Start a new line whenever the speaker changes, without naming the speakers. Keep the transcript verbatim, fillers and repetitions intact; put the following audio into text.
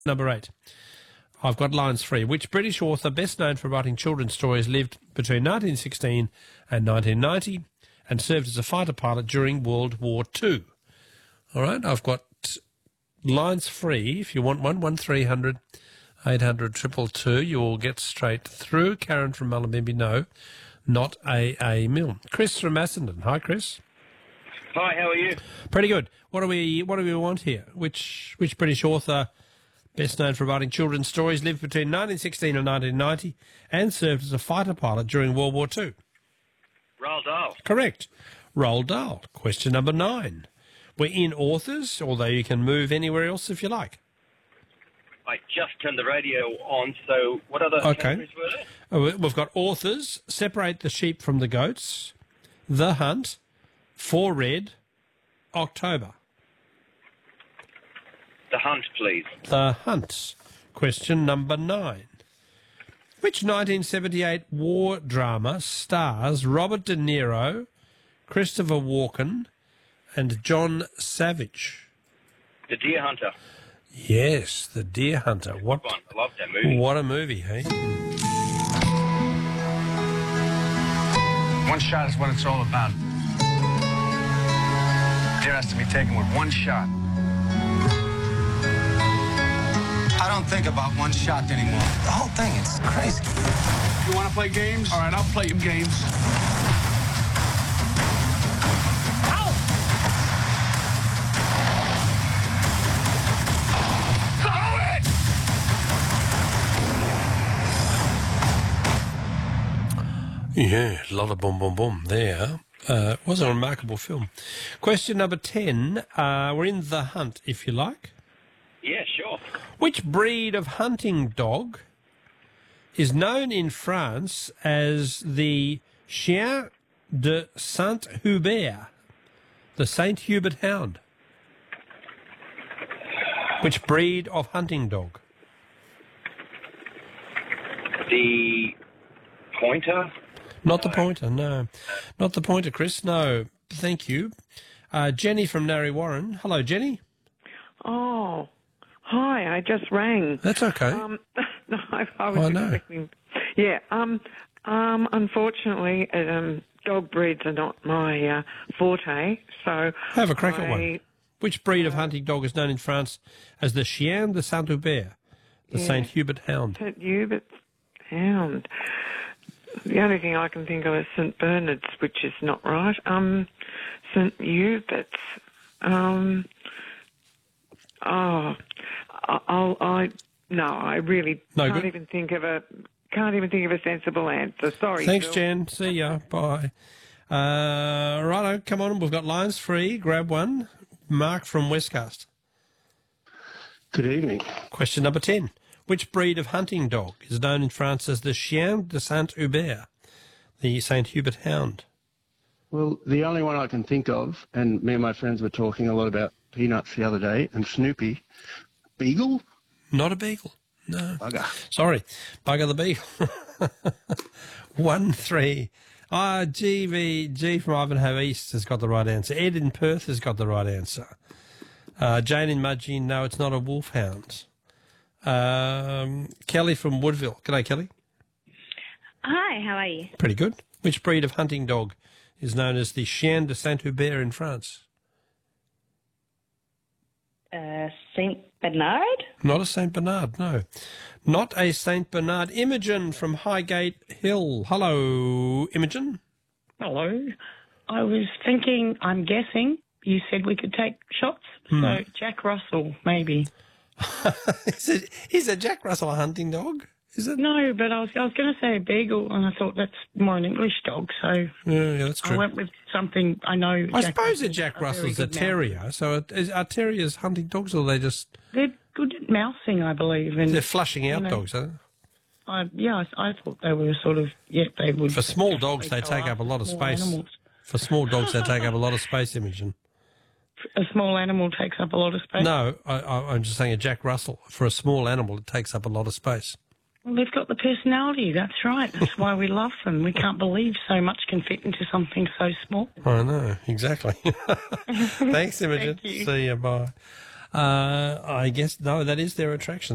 Number eight. I've got lines free. Which British author, best known for writing children's stories, lived between nineteen sixteen and nineteen ninety and served as a fighter pilot during World War Two? All right, I've got lines free. If you want one, one three hundred eight hundred two two two. You'll get straight through. Karen from Mullumbimby, no, not A A Milne. Chris from Macedon. Hi, Chris.
Hi, how are you?
Pretty good. What do we What do we want here? Which Which British author, best known for writing children's stories, lived between nineteen sixteen and nineteen ninety and served as a fighter pilot during World War Two?
Roald Dahl.
Correct. Roald Dahl. Question number nine. We're in authors, although you can move anywhere else if you like.
I just turned the radio on, so what other
Okay.
categories were there?
Oh, we've got authors, Separate the Sheep from the Goats, The Hunt, For Red, October.
The Hunt, please.
The Hunt. Question number nine. Which nineteen seventy-eight war drama stars Robert De Niro, Christopher Walken, and John Savage?
The Deer Hunter.
Yes, The Deer Hunter. What?
One. I love that movie.
What a movie, hey?
One shot is what it's all about. Deer has to be taken with one shot.
I don't think about one shot anymore. The whole thing, it's crazy.
You want to play games? All right, I'll play you games.
Yeah, a lot of boom, boom, boom there. Uh, it was a remarkable film. Question number ten. Uh, we're in The Hunt, if you like.
Yeah, sure.
Which breed of hunting dog is known in France as the Chien de Saint-Hubert, the Saint Hubert Hound? Which breed of hunting dog?
The Pointer.
Not the pointer, no. Not the pointer, Chris, no. Thank you. Uh, Jenny from Narre Warren. Hello, Jenny.
Oh, hi, I just rang.
That's okay.
Um, no, I, I was
Oh, no.
expecting... Yeah, um, um, unfortunately, um, dog breeds are not my uh, forte, so...
Have a crack at
I-
one. Which breed of hunting dog is known in France as the Chien de Saint-Hubert, the
Yeah.
Saint Hubert Hound?
Saint Hubert's Hound. The only thing I can think of is Saint Bernard's, which is not right. Um, Saint Hubert's. Um, oh, I, I'll, I no, I really
No
can't
good?
even think of a can't even think of a sensible answer. Sorry.
Thanks,
Phil.
Jen. See ya. Bye. Uh, righto, come on. We've got lines free. Grab one. Mark from Westcast.
Good evening.
Question number ten. Which breed of hunting dog is known in France as the Chien de Saint-Hubert, the Saint Hubert Hound?
Well, the only one I can think of, and me and my friends were talking a lot about Peanuts the other day, and Snoopy, Beagle?
Not a beagle. No.
Bugger.
Sorry. Bugger the beagle. One, three. Ah, G V, G from Ivanhoe East has got the right answer. Ed in Perth has got the right answer. Uh, Jane in Mudgee, no, it's not a wolfhound. Um, Kelly from Woodville. G'day, Kelly.
Hi, how are you?
Pretty good. Which breed of hunting dog is known as the Chien de Saint-Hubert in France?
Uh, Saint Bernard?
Not a Saint Bernard, no. Not a Saint Bernard. Imogen from Highgate Hill. Hello, Imogen.
Hello. I was thinking, I'm guessing, you said we could take shots.
Hmm.
So Jack Russell, maybe.
is, it, is a Jack Russell a hunting dog? Is it?
No, but I was I was going to say a beagle, and I thought that's more an English dog, so
Yeah, yeah, that's
I
true.
went with something I know.
I
Jack
suppose a
Russell's
Jack
very
Russell's a
good
terrier. So it- is, are terriers hunting dogs, or are they just...
mouse. They're good at mousing, I believe. And
They're flushing out
you know,
dogs, are they?
I, yeah, I, I thought they were sort of, yeah, they would...
For small dogs, they
go
take up a
after
lot of
small
space.
animals.
For small dogs, they take up a lot of space, Imogen.
A small animal takes up a lot of space.
No, I, I, I'm just saying a Jack Russell. For a small animal, it takes up a lot of space.
Well, they've got the personality, that's right. That's why we love them. We can't believe so much can fit into something so small.
I know, exactly. Thanks, Imogen.
Thank you.
See you, bye. Uh, I guess, no, that is their attraction.